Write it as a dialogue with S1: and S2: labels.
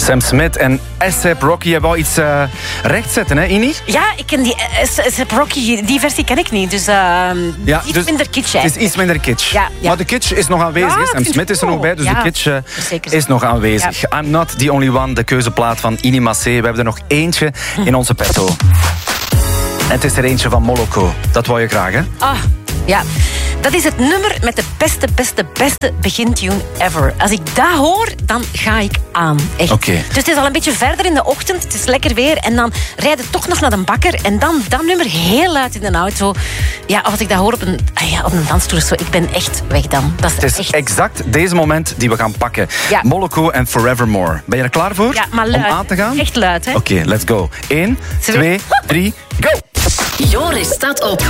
S1: Sam Smith en A$AP Rocky. Je wou iets rechtzetten, hè, Ini?
S2: Ja, ik ken die A$AP Rocky, die versie ken ik niet. Dus iets minder kitsch.
S1: Het is iets minder kitsch.
S2: Ja.
S1: Maar de kitsch is nog aanwezig.
S2: Ja,
S1: Sam Smith is er nog bij, dus de kitsch is nog aanwezig.
S2: Ja.
S1: I'm Not The Only One, de keuzeplaat van Ini Massé. We hebben er nog eentje in onze petto. En het is er eentje van Moloko. Dat wou je graag, hè?
S2: Ja. Dat is het nummer met de beste begintune ever. Als ik dat hoor, dan ga ik aan. Echt.
S1: Okay.
S2: Dus het is al een beetje verder in de ochtend. Het is lekker weer. En dan rijden toch nog naar de bakker. En dan dat nummer heel luid in de auto. Ja, als ik dat hoor op een dansstoel. Zo, ik ben echt weg dan. Dat is
S1: het is exact deze moment die we gaan pakken.
S2: Ja.
S1: Moloko en Forevermore. Ben je er klaar voor?
S2: Ja, maar luid.
S1: Om aan te gaan?
S2: Echt luid, hè?
S1: Oké, let's go. 1, 2, 3, go!
S3: Joris staat op.